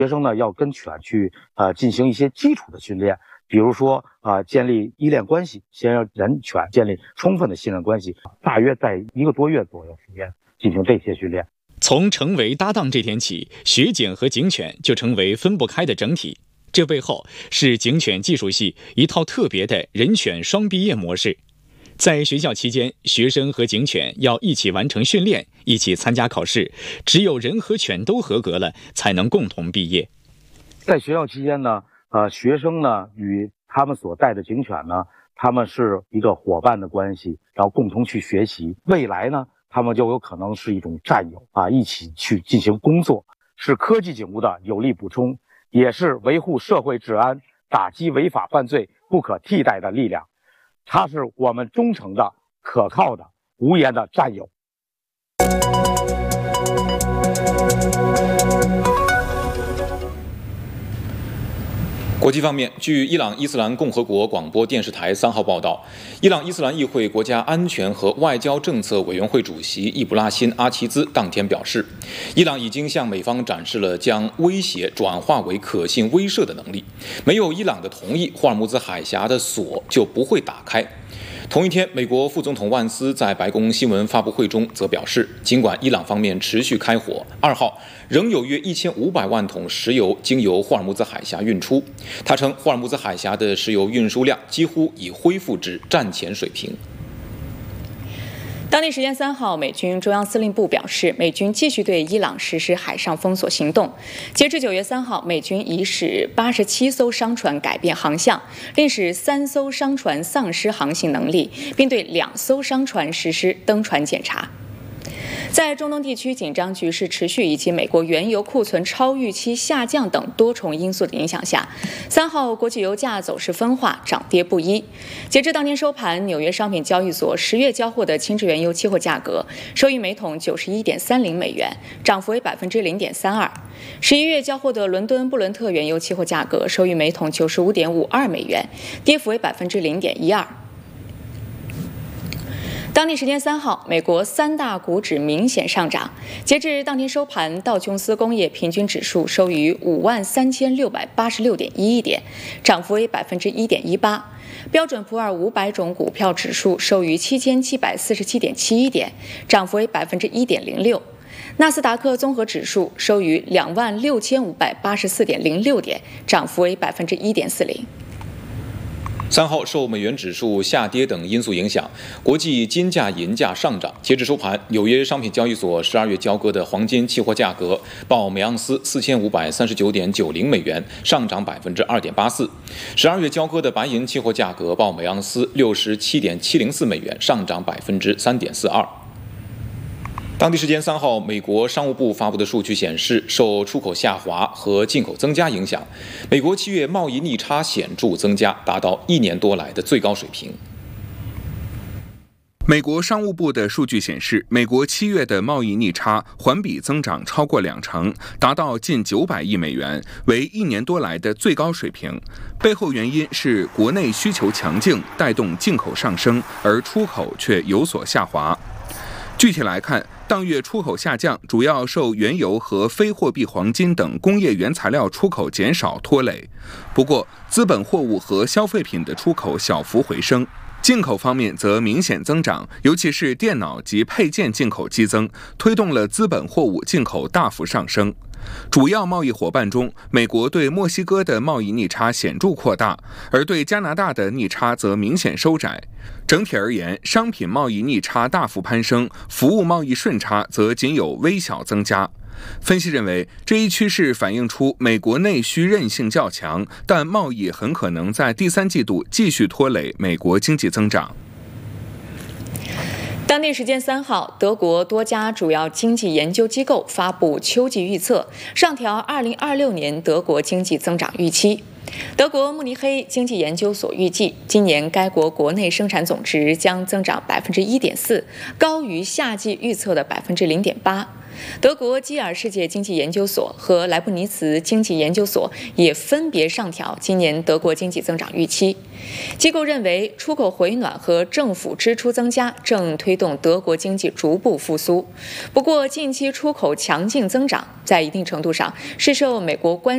学生呢要跟犬去进行一些基础的训练，比如说建立依恋关系，先让人犬建立充分的信任关系，大约在1个多月左右时间进行这些训练。 从成为搭档这天起，学警和警犬就成为分不开的整体。这背后是警犬技术系一套特别的人犬双毕业模式。在学校期间，学生和警犬要一起完成训练，一起参加考试，只有人和犬都合格了，才能共同毕业。 在学校期间呢，学生呢与他们所带的警犬呢，他们是一个伙伴的关系，然后共同去学习。未来呢，他们就有可能是一种战友一起去进行工作，是科技警务的有力补充，也是维护社会治安、打击违法犯罪不可替代的力量。它是我们忠诚的、可靠的、无言的战友。 国际方面，据伊朗伊斯兰共和国广播电视台3号报道，伊朗伊斯兰议会国家安全和外交政策委员会主席易卜拉欣·阿齐兹当天表示，伊朗已经向美方展示了将威胁转化为可信威慑的能力，没有伊朗的同意，霍尔木兹海峡的锁就不会打开。同一天，美国副总统万斯在白宫新闻发布会中则表示，尽管伊朗方面持续开火，2号仍有约1500万桶石油经由霍尔木兹海峡运出。他称，霍尔木兹海峡的石油运输量几乎已恢复至战前水平。 当地时间3号，美军中央司令部表示，美军继续对伊朗实施海上封锁行动。截至9月3号，美军已使87艘商船改变航向，另使3艘商船丧失航行能力，并对2艘商船实施登船检查。在中东地区紧张局势持续以及美国原油库存超预期下降等多重因素的影响下，3号国际油价走势分化，涨跌不一。截至当天收盘，纽约商品交易所10月交货的轻质原油期货价格收于每桶91.30美元，涨幅为0.32%；11月交货的伦敦布伦特原油期货价格收于每桶95.52美元，跌幅为0.12%。当地时间3号，美国3大股指明显上涨。截至当天收盘，道琼斯工业平均指数收于53686.11点，涨幅为1.18%；标准普尔500种股票指数收于7747.71点，涨幅为1.06%；纳斯达克综合指数收于26584.06点，涨幅为1.40%。 3号受美元指数下跌等因素影响，国际金价、银价上涨。截至收盘，纽约商品交易所12月交割的黄金期货价格报每盎司4539.90美元，上涨2.84%；12月交割的白银期货价格报每盎司67.704美元，上涨3.42%。当地时间3号，美国商务部发布的数据显示，受出口下滑和进口增加影响，美国7月贸易逆差显著增加，达到1年多来的最高水平。 美国商务部的数据显示，美国7月的贸易逆差环比增长超过20%，达到近900亿美元，为1年多来的最高水平。背后原因是国内需求强劲，带动进口上升，而出口却有所下滑。具体来看，当月出口下降主要受原油和非货币黄金等工业原材料出口减少拖累。不过，资本货物和消费品的出口小幅回升。进口方面则明显增长，尤其是电脑及配件进口激增，推动了资本货物进口大幅上升。主要贸易伙伴中，美国对墨西哥的贸易逆差显著扩大，而对加拿大的逆差则明显收窄。整体而言，商品贸易逆差大幅攀升，服务贸易顺差则仅有微小增加。分析认为，这一趋势反映出美国内需韧性较强，但贸易很可能在第3季度继续拖累美国经济增长。 当地时间3号，德国多家主要经济研究机构发布秋季预测，上调2026年德国经济增长预期。德国慕尼黑经济研究所预计，今年该国国内生产总值将增长1.4%，高于夏季预测的0.8%。德国基尔世界经济研究所和莱布尼茨经济研究所也分别上调今年德国经济增长预期。机构认为，出口回暖和政府支出增加正推动德国经济逐步复苏。不过，近期出口强劲增长在一定程度上是受美国关